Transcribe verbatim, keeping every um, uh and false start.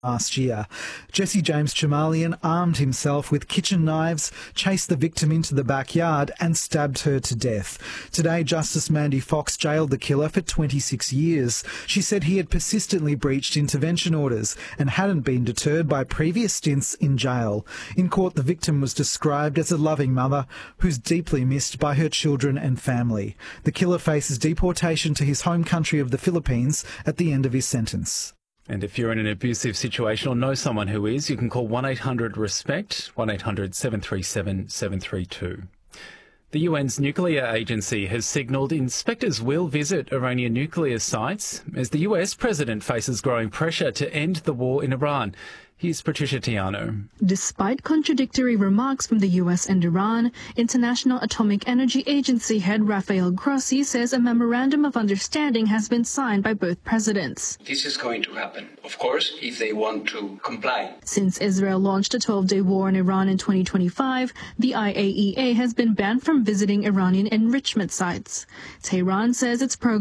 last year. Jesse James Chamalian armed himself with kitchen knives, chased the victim into the backyard and stabbed her to death. Today, Justice Mandy Fox jailed the killer for twenty-six years. She said he had persistently breached intervention orders and hadn't been deterred by previous stints in jail. In court, the victim was described as a loving mother who's deeply missed by her children and family. The killer faces deportation to his home country of the Philippines at the end of his sentence. And if you're in an abusive situation or know someone who is, you can call one eight hundred RESPECT, one eight hundred seven three seven seven three two. The U N's nuclear agency has signalled inspectors will visit Iranian nuclear sites as the U S president faces growing pressure to end the war in Iran. Here's Patricia Tiano. Despite contradictory remarks from the U S and Iran, International Atomic Energy Agency head Rafael Grossi says a memorandum of understanding has been signed by both presidents. This is going to happen, of course, if they want to comply. Since Israel launched a twelve-day war in Iran in twenty twenty-five, the I A E A has been banned from visiting Iranian enrichment sites. Tehran says its program